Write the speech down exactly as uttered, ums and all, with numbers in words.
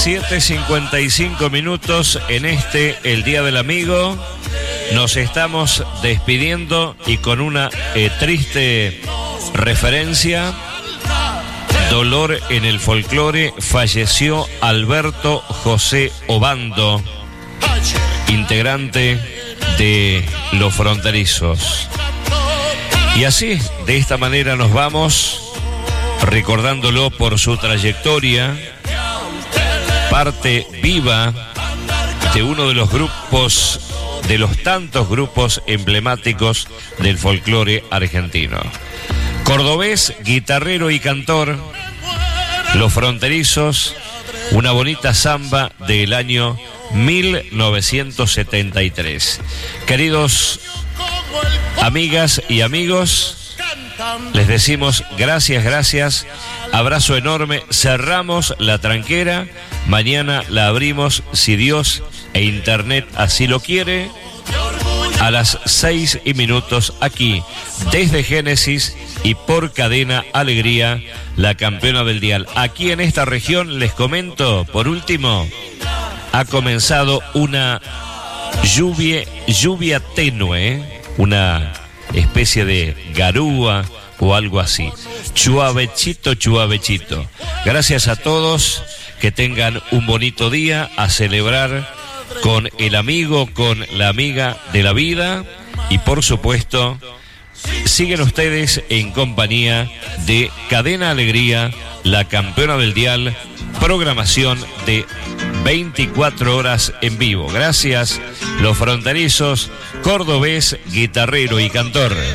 siete cincuenta y cinco minutos en este, el Día del Amigo. Nos estamos despidiendo y con una eh, triste referencia. Dolor en el folclore, falleció Alberto José Obando, integrante de Los Fronterizos. Y así, de esta manera nos vamos, recordándolo por su trayectoria, parte viva de uno de los grupos, de los tantos grupos emblemáticos del folclore argentino. Cordobés, guitarrero y cantor, Los Fronterizos, una bonita samba del año mil novecientos setenta y tres. Queridos amigas y amigos, les decimos gracias, gracias, abrazo enorme, cerramos la tranquera, mañana la abrimos, si Dios e Internet así lo quiere, a las seis y minutos aquí, desde Génesis y por Cadena Alegría, la campeona del dial. Aquí en esta región, les comento, por último, ha comenzado una lluvia, lluvia tenue, una especie de garúa o algo así. Chuavechito, chuavechito. Gracias a todos, que tengan un bonito día, a celebrar con el amigo, con la amiga de la vida y por supuesto siguen ustedes en compañía de Cadena Alegría, la campeona del dial, programación de veinticuatro horas en vivo. Gracias, Los Fronterizos, cordobés, guitarrero y cantor.